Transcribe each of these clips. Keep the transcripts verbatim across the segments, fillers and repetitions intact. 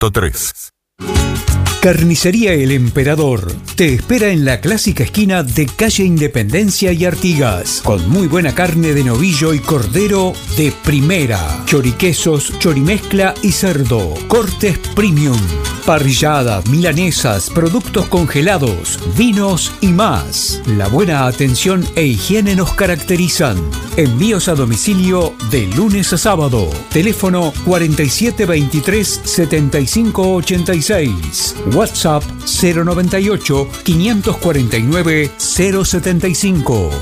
punto tres. Carnicería El Emperador te espera en la clásica esquina de calle Independencia y Artigas, con muy buena carne de novillo y cordero de primera, choriquesos, chorimezcla y cerdo, cortes premium, parrillada, milanesas, productos congelados, vinos y más. La buena atención e higiene nos caracterizan. Envíos a domicilio de lunes a sábado. Teléfono cuarenta y siete veintitrés setenta y cinco ochenta y seis. WhatsApp cero noventa y ocho, quinientos cuarenta y nueve, cero setenta y cinco.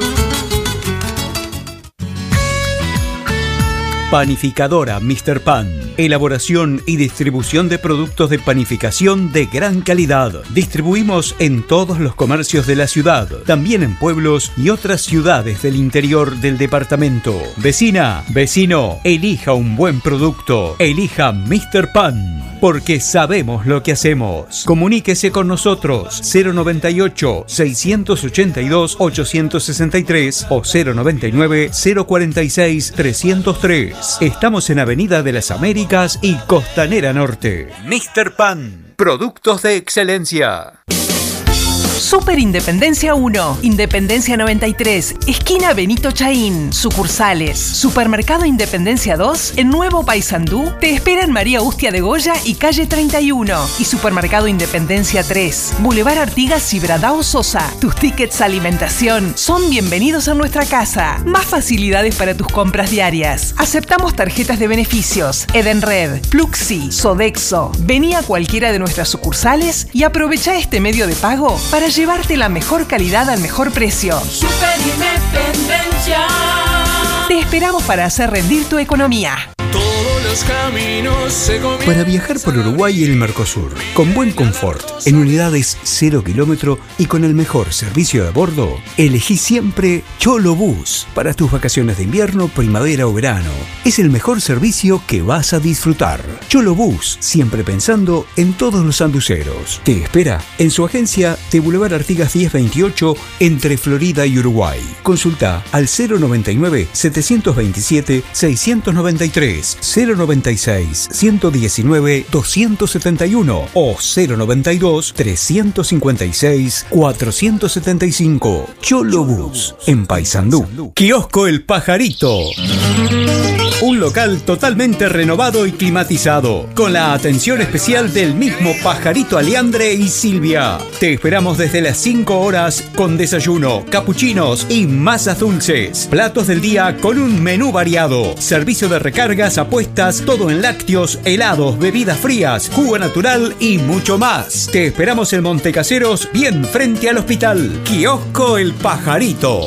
Panificadora míster Pan. Elaboración y distribución de productos de panificación de gran calidad. Distribuimos en todos los comercios de la ciudad, también en pueblos y otras ciudades del interior del departamento. Vecina, vecino, elija un buen producto. Elija míster Pan, porque sabemos lo que hacemos. Comuníquese con nosotros cero noventa y ocho, seiscientos ochenta y dos, ochocientos sesenta y tres o cero noventa y nueve, cero cuarenta y seis, trescientos tres. Estamos en Avenida de las Américas y Costanera Norte. míster Pan, productos de excelencia. Super Independencia uno, Independencia noventa y tres, esquina Benito Chaín, sucursales. Supermercado Independencia dos, en Nuevo Paysandú, te esperan María Hustia de Goya y calle treinta y uno. Y Supermercado Independencia tres, Boulevard Artigas y Bradao Sosa. Tus tickets alimentación son bienvenidos a nuestra casa. Más facilidades para tus compras diarias. Aceptamos tarjetas de beneficios, Edenred, Pluxi, Sodexo. Vení a cualquiera de nuestras sucursales y aprovecha este medio de pago para llevarte la mejor calidad al mejor precio. Super Independencia. Te esperamos para hacer rendir tu economía. Todos los caminos se comienzan. Para viajar por Uruguay y el Mercosur, con buen confort, en unidades cero kilómetro y con el mejor servicio de bordo, elegí siempre Cholo Bus para tus vacaciones de invierno, primavera o verano. Es el mejor servicio que vas a disfrutar. Cholo Bus, siempre pensando en todos los anduceros. Te espera en su agencia de Boulevard Artigas diez veintiocho entre Florida y Uruguay. Consulta al cero noventa y nueve, setecientos veintisiete, seiscientos noventa y tres, cero noventa y seis, ciento diecinueve, doscientos setenta y uno o cero noventa y dos, trescientos cincuenta y seis, cuatrocientos setenta y cinco. Cholo Bus, en Paysandú. Kiosco El Pajarito. Un local totalmente renovado y climatizado, con la atención especial del mismo Pajarito Aleandre y Silvia. Te esperamos desde las cinco horas con desayuno, capuchinos y masas dulces. Platos del día con un menú variado. Servicio de recargas, apuestas, todo en lácteos, helados, bebidas frías, jugo natural y mucho más. Te esperamos en Montecaseros, bien frente al hospital. Kiosco El Pajarito.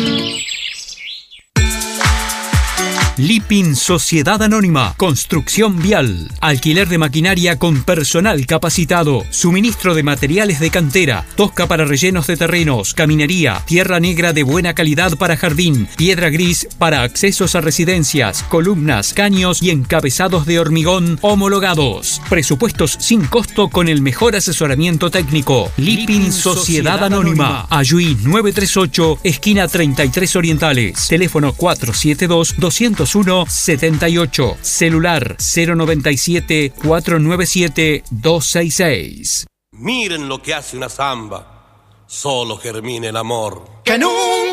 Lipin Sociedad Anónima, construcción vial, alquiler de maquinaria con personal capacitado, suministro de materiales de cantera, tosca para rellenos de terrenos, caminería, tierra negra de buena calidad para jardín, piedra gris para accesos a residencias, columnas, caños y encabezados de hormigón homologados. Presupuestos sin costo con el mejor asesoramiento técnico. Lipin Sociedad Anónima, Ayuí nueve treinta y ocho, esquina treinta y tres Orientales. Teléfono cuatro siete dos, dos cero uno, setenta y ocho. Celular cero noventa y siete, cuatrocientos noventa y siete, doscientos sesenta y seis. Miren lo que hace una zamba. Solo germina el amor. Que nunca